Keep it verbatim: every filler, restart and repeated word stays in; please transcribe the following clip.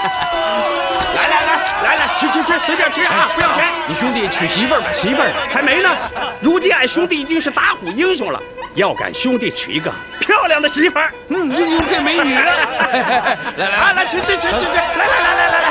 来来来来来，吃吃吃，随便吃啊，不要钱。 你兄弟娶媳妇儿吧？ 媳妇儿还没呢。如今俺兄弟已经是打虎英雄了，要赶兄弟娶一个漂亮的媳妇儿， 嗯，又又配美女。来来来来，吃吃吃吃吃，来来来来来。